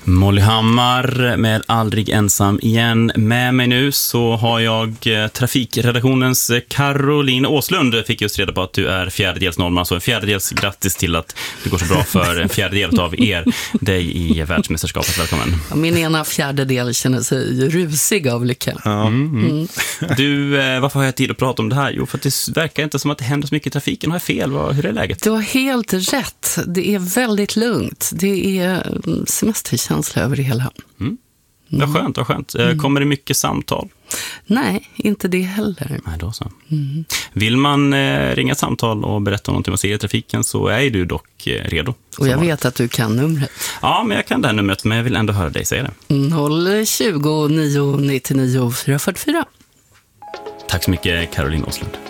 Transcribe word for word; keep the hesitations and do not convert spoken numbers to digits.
Molly Hammar med Aldrig ensam igen. Med mig nu så har jag trafikredaktionens Caroline Åslund. Fick just reda på att du är fjärdedels norrman, så en fjärdedels grattis till att det går så bra för en fjärdedel av er, dig i världsmästerskapet. Välkommen. Ja, min ena fjärdedel känner sig rusig av lycka. Ja. Mm, mm. Du, varför har jag tid att prata om det här? Jo, för att det verkar inte som att det händer så mycket i trafiken. Har jag fel? Hur är läget? Du har helt rätt. Det är väldigt lugnt. Det är semesterkänsla över det hela. Mm. Vad skönt, vad skönt. Mm. Kommer det mycket samtal? Nej, inte det heller. Nej, då så. Mm. Vill man eh, ringa ett samtal och berätta om någonting man ser i trafiken, så är du dock eh, redo. Och jag vet att du kan numret. Ja, men jag kan det här numret, men jag vill ändå höra dig säga det. noll tjugo nio nittionio fyra fyrtiofyra. Tack så mycket, Caroline Åslund.